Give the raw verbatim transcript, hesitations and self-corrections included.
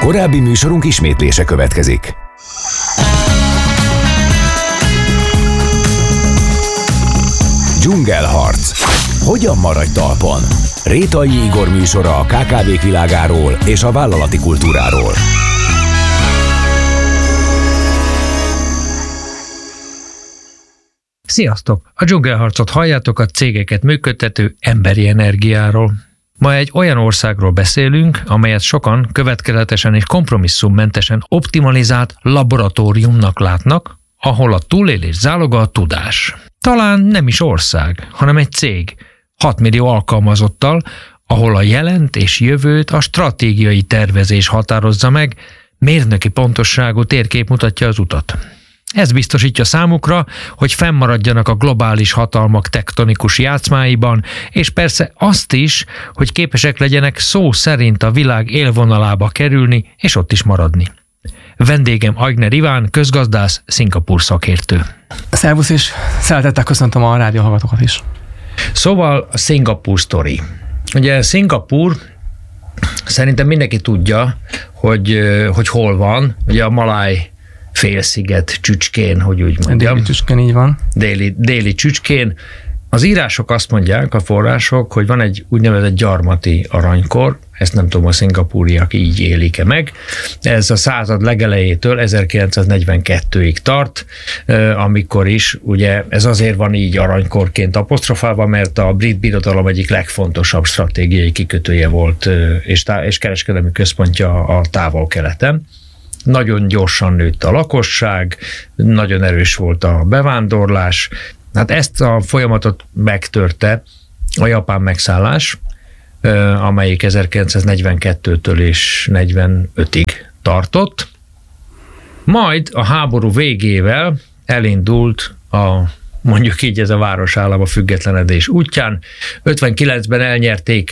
Korábbi műsorunk ismétlése következik. Dzsungelharc. Hogyan maradj talpon? Rétai Igor műsora a ká ká vék világáról és a vállalati kultúráról. Sziasztok! A Dzsungelharcot halljátok, a cégeket működtető emberi energiáról. Ma egy olyan országról beszélünk, amelyet sokan következetesen és kompromisszummentesen optimalizált laboratóriumnak látnak, ahol a túlélés záloga a tudás. Talán nem is ország, hanem egy cég, hat millió alkalmazottal, ahol a jelent és jövőt a stratégiai tervezés határozza meg, mérnöki pontosságú térkép mutatja az utat. Ez biztosítja számukra, hogy fennmaradjanak a globális hatalmak tektonikus játszmáiban, és persze azt is, hogy képesek legyenek szó szerint a világ élvonalába kerülni, és ott is maradni. Vendégem Aigner Iván, közgazdász, Szingapúr szakértő. Szervusz, és szeretettel köszöntöm a rádióhallgatókat is. Szóval a Szingapúr sztori. Ugye Szingapúr, szerintem mindenki tudja, hogy, hogy hol van, ugye a Maláj félsziget csücskén, hogy úgy mondjam. Déli csücskén, így van. Déli, déli csücskén. Az írások azt mondják, a források, hogy van egy úgynevezett gyarmati aranykor, ezt nem tudom, a szingapúriak így élik-e meg. Ez a század legelejétől ezerkilencszáznegyvenkettőig tart, amikor is, ugye ez azért van így aranykorként apostrofálva, mert a brit birodalom egyik legfontosabb stratégiai kikötője volt, és, tá- és kereskedelmi központja a Távol-Keleten. Nagyon gyorsan nőtt a lakosság, nagyon erős volt a bevándorlás. Hát ezt a folyamatot megtörte a japán megszállás, amelyik ezerkilencszáznegyvenkettőtől és negyvenötig tartott. Majd a háború végével elindult a, mondjuk így ez a városállam a függetlenedés útján. ötvenkilencben elnyerték